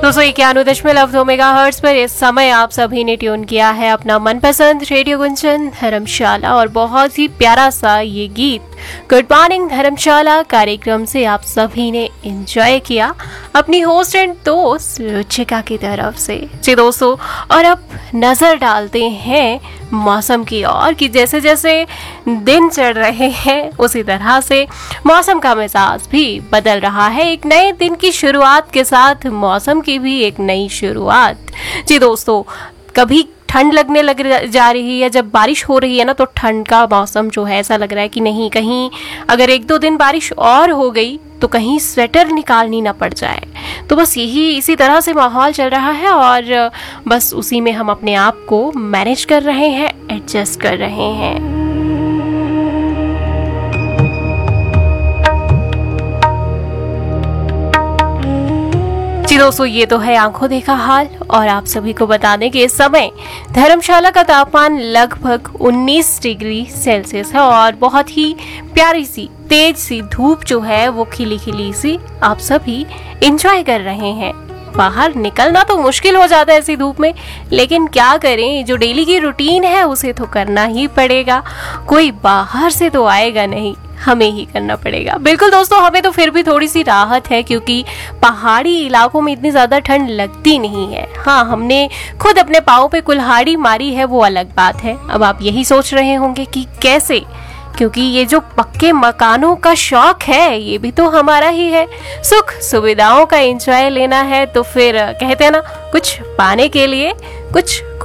दोस्तों 91.2 मेगाहर्ट्ज पर इस समय आप सभी ने ट्यून किया है अपना मनपसंद रेडियो गुंजन धर्मशाला और बहुत ही प्यारा सा ये गीत गुड मॉर्निंग धर्मशाला कार्यक्रम से आप सभी ने एंजॉय किया अपनी होस्ट एंड दोस्त रुचिका की तरफ से। जी दोस्तों, और अब नजर डालते हैं मौसम की ओर कि जैसे जैसे दिन चढ़ रहे हैं उसी तरह से मौसम का मिजाज भी बदल रहा है। एक नए दिन की शुरुआत के साथ मौसम की भी एक नई शुरुआत। जी दोस्तों, कभी ठंड लगने लग जा रही है, जब बारिश हो रही है ना तो ठंड का मौसम जो है ऐसा लग रहा है कि नहीं, कहीं अगर 1-2 दिन बारिश और हो गई तो कहीं स्वेटर निकालनी ना पड़ जाए। तो बस इसी तरह से माहौल चल रहा है और बस उसी में हम अपने आप को मैनेज कर रहे हैं, एडजस्ट कर रहे हैं। जी दोस्तों, ये तो है आंखों देखा हाल और आप सभी को बता दें कि इस समय धर्मशाला का तापमान लगभग 19 डिग्री सेल्सियस है और बहुत ही प्यारी सी तेज सी धूप जो है वो खिली खिली सी आप सभी एंजॉय कर रहे हैं। बाहर निकलना तो मुश्किल हो जाता है ऐसी धूप में, लेकिन क्या करें, जो डेली की रूटीन है उसे तो करना ही पड़ेगा। कोई बाहर से तो आएगा नहीं, हमें ही करना पड़ेगा। बिल्कुल दोस्तों, हमें तो फिर भी थोड़ी सी राहत है क्योंकि पहाड़ी इलाकों में इतनी ज्यादा ठंड लगती नहीं है। हाँ, हमने खुद अपने पाँव पे कुल्हाड़ी मारी है, वो अलग बात है। अब आप यही सोच रहे होंगे कि कैसे, क्योंकि ये जो पक्के मकानों का शौक है ये भी तो हमारा ही है। सुख सुविधाओं का एंजॉय लेना है तो फिर कहते हैं ना, कुछ पाने के लिए कुछ